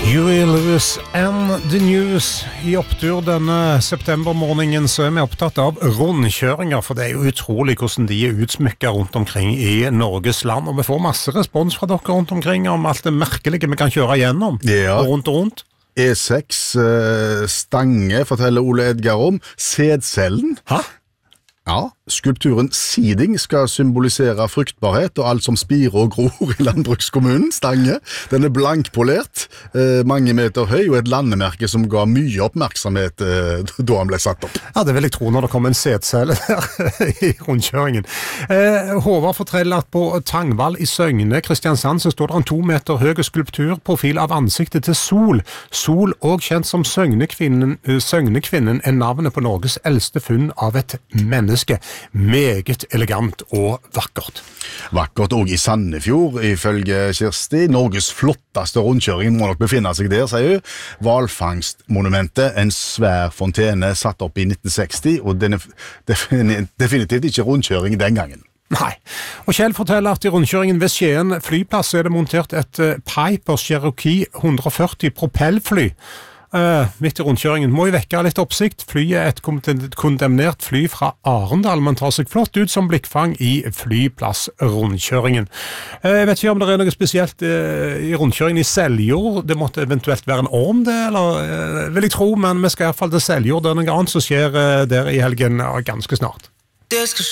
Huey Lewis and the News. I opptur denne septembermorgenen så vi opptatt av rundkjøringer, for det jo utrolig hvordan de utsmykket rundt omkring i Norges land, og vi får masse respons fra dere rundt omkring om alt det merkelige vi kan kjøre gjennom, og rundt. E6 Stange forteller Ole Edgar om. Sædcellen. Hæ? Ja, skulpturen Seeding skal symbolisere fruktbarhet og alt som spirer og gror i landbrukskommunen, Stange. Den blankpolert, mange meter høy, og et landemerke som ga mye oppmerksomhet da han ble satt opp. Ja, det vil jeg tro når det kommer en sædcelle der i rundkjøringen. Håvard forteller at på Tangvall i Søgne, Kristiansand, så står det en 2 meter høy skulpturprofil av ansiktet til Sol. Sol, også kjent som Søgnekvinnen, navnet på Norges eldste funn av et menneske. Meget elegant og vakkert. Vakkert også i Sandefjord, ifølge Kirsti. Norges flotteste rundkjøring må nok befinne seg der, sier hun. Hvalfangstmonumentet, en svær fontene satt opp i 1960, og den definitivt ikke rundkjøring den gangen. Nei. Og Kjell forteller at i rundkjøringen ved Skien flyplass er det montert et Piper Cherokee 140 propellfly. Midt i rundkjøringen må jo vekke litt oppsikt. Flyet er et kondemnert fly fra Arendal, men tar seg flott ut som blikkfang i flyplassrundkjøringen. Jeg vet ikke om det er noe spesielt i rundkjøringen i Seljord. Det måtte eventuelt være en orm det, eller vil jeg tro, men vi skal i hvert fall til Seljord. Det er noe annet som skjer der i helgen ganske snart.